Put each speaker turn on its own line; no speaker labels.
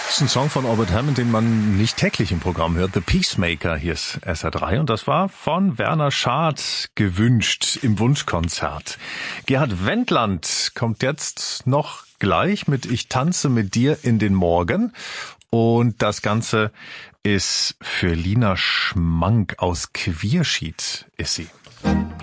Das ist ein Song von Albert Hammond, den man nicht täglich im Programm hört. The Peacemaker, hier ist SR3. Und das war von Werner Schad gewünscht im Wunschkonzert. Gerhard Wendland kommt jetzt noch gleich mit Ich tanze mit dir in den Morgen. Und das Ganze ist für Lina Schmank aus Quierschied, ist sie.